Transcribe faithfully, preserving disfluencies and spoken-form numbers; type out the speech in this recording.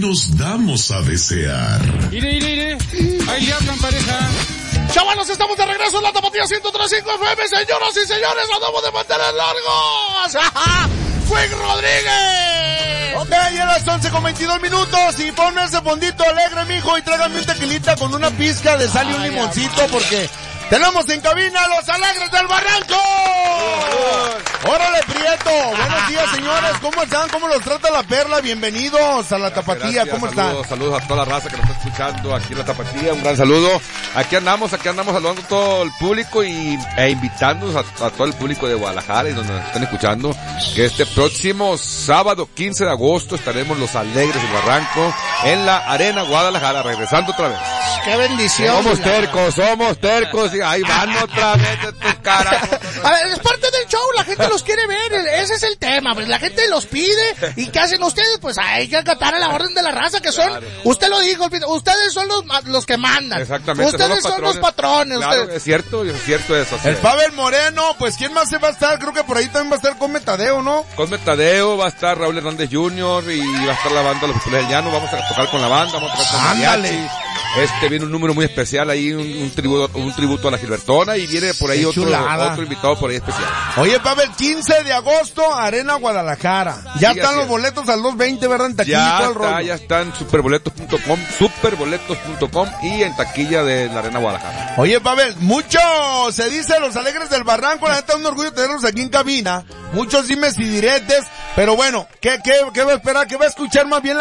nos damos a desear. Ire, ire, ire. Ahí le hablan, pareja. Chavalos, estamos de regreso en la Tapatía ciento tres punto cinco F M, señoras y señores, andamos de mantener largos. ¡Fueg Rodríguez! Ok, ya las once con veintidós minutos y ponme ese fondito alegre, mijo, y tráigame un tequilita con una pizca de sal y un limoncito porque tenemos en cabina a los Alegres del Barranco. ¡Órale, Prieto! Buenos días, señores. ¿Cómo están? ¿Cómo los trata la Perla? Bienvenidos a la Tapatía. ¿Cómo están? Saludos, saludos a toda la raza que nos está escuchando aquí en la Tapatía. Un gran saludo. Aquí andamos, aquí andamos saludando a todo el público y e invitándonos a, a todo el público de Guadalajara y donde nos están escuchando que este próximo sábado quince de agosto estaremos los Alegres del Barranco en la Arena Guadalajara, regresando otra vez. ¡Qué bendición! Somos tercos, somos tercos y ahí van otra vez de tus caras. A ver, es parte del show, la gente los quiere ver, ese es el tema, pues la gente los pide, ¿y qué hacen ustedes? Pues hay que acatar a la orden de la raza, que son, claro. Usted lo dijo, ustedes son los, los que mandan. Exactamente. Ustedes son los patrones. Claro, ustedes. es cierto, es cierto eso. El Pavel Moreno, pues ¿quién más se va a estar? Creo que por ahí también va a estar Cosme Tadeo, ¿no? Cosme Tadeo, va a estar Raúl Hernández junior y va a estar la banda Los Populares del Llano, vamos a tocar con la banda, vamos a tocar con mariachi. Este viene un número muy especial ahí, un, un tributo, un tributo a la Gilbertona y viene por ahí otro, otro invitado por ahí especial. Oye, Pavel, quince de agosto, Arena Guadalajara. Ya sí, están los boletos al dos veinte, ¿verdad? En taquilla ya y todo el está, rollo. ya está en superboletos punto com, superboletos punto com y en taquilla de la Arena Guadalajara. Oye, Pavel, mucho se dice los Alegres del Barranco, la neta es un orgullo tenerlos aquí en cabina. Muchos dimes y diretes, pero bueno, ¿qué, qué, qué va a esperar? ¿Qué va a escuchar más bien?